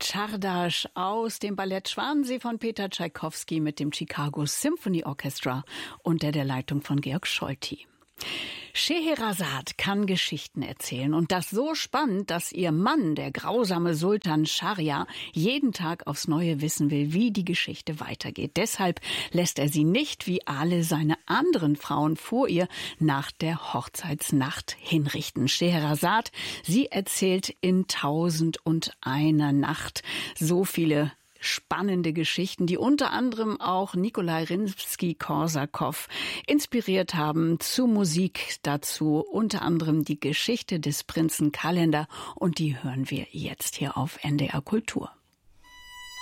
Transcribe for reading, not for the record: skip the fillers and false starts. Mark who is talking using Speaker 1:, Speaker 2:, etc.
Speaker 1: Czardas aus dem Ballett Schwanensee von Peter Tschaikowski mit dem Chicago Symphony Orchestra unter der Leitung von Georg Scholti. Scheherazad kann Geschichten erzählen und das so spannend, dass ihr Mann, der grausame Sultan Schahriar, jeden Tag aufs Neue wissen will, wie die Geschichte weitergeht. Deshalb lässt er sie nicht, wie alle seine anderen Frauen vor ihr, nach der Hochzeitsnacht hinrichten. Scheherazad, sie erzählt in 1001 Nacht so viele spannende Geschichten, die unter anderem auch Nikolai Rimsky-Korsakow inspiriert haben zu Musik dazu, unter anderem die Geschichte des Prinzen Kalender, und die hören wir jetzt hier auf NDR Kultur.